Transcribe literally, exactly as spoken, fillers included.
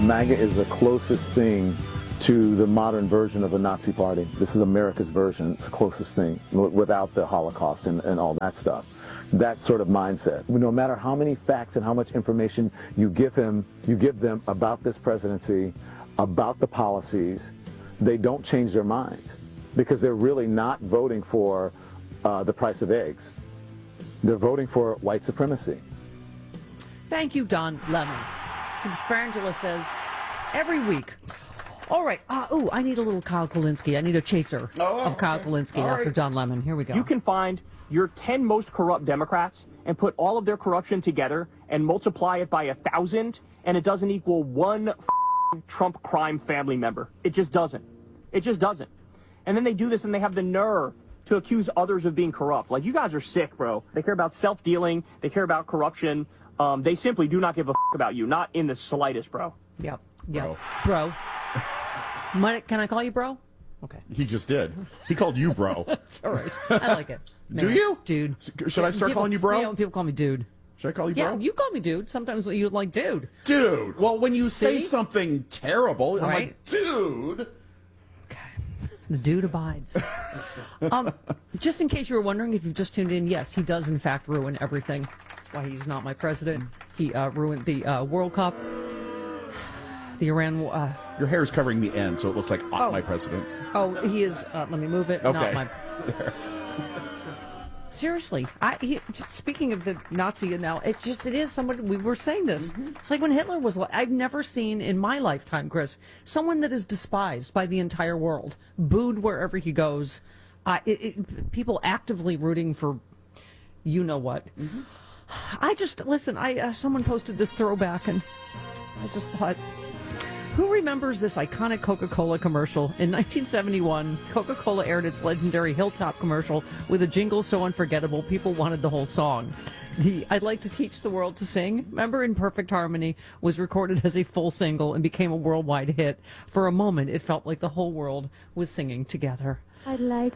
MAGA is the closest thing to the modern version of a Nazi party. This is America's version. It's the closest thing without the Holocaust and, and all that stuff. That sort of mindset. No matter how many facts and how much information you give him, you give them about this presidency, about the policies, they don't change their minds because they're really not voting for uh, the price of eggs. They're voting for white supremacy. Thank you, Don Lemon. Since Frangela says every week. All right. Uh, oh, I need a little Kyle Kulinski. I need a chaser oh, of Kyle okay. Kulinski All after right. Don Lemon. Here we go. You can find your ten most corrupt Democrats and put all of their corruption together and multiply it by a thousand, and it doesn't equal one f- Trump crime family member. It just doesn't. It just doesn't. And then they do this and they have the nerve to accuse others of being corrupt. Like, you guys are sick, bro. They care about self-dealing. They care about corruption. Um, they simply do not give a f- about you. Not in the slightest, bro. Yep. Yep. Bro. bro. Might, can I call you bro? Okay. He just did. He called you bro. It's all right. I like it. Man. Do you? Dude. Should I start people, calling you bro? Yeah, when people call me dude. Should I call you yeah, bro? Yeah, you call me dude. Sometimes you like dude. Dude. Well, when you say See? something terrible, I'm right? like, dude. The dude abides. um, just in case you were wondering, if you've just tuned in, yes, he does in fact ruin everything. That's why he's not my president. He uh, ruined the uh, World Cup, the Iran. Uh, Your hair is covering the end, so it looks like oh. my president. Oh, he is. Uh, let me move it. Okay. Not my. Seriously, I, he, just speaking of the Nazi now, it's just, it is someone, we were saying this. Mm-hmm. It's like when Hitler was, I've never seen in my lifetime, Chris, someone that is despised by the entire world, booed wherever he goes, uh, it, it, people actively rooting for you know what. Mm-hmm. I just, listen, I uh, someone posted this throwback and I just thought, who remembers this iconic Coca-Cola commercial? In nineteen seventy-one, Coca-Cola aired its legendary Hilltop commercial with a jingle so unforgettable, people wanted the whole song. The I'd Like to Teach the World to Sing, remember, in perfect harmony, was recorded as a full single and became a worldwide hit. For a moment, it felt like the whole world was singing together. I'd like